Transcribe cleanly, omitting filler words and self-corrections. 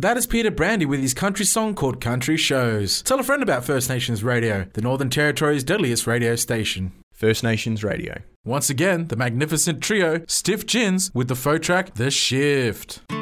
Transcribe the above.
That is Peter Brandy with his country song called Country Shows. Tell a friend about First Nations Radio, the Northern Territory's deadliest radio station. First Nations Radio. Once again, the magnificent trio, Stiff Gins, with the faux track, The Shift.